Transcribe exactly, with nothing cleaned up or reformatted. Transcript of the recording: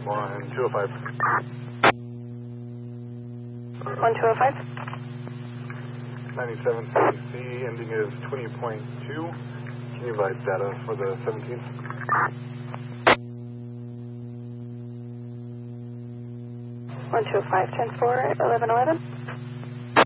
one two oh five. one two oh five. ninety-seven C C, ending is twenty point two. Can you provide data for the seventeenth? one two oh five, transport eleven eleven.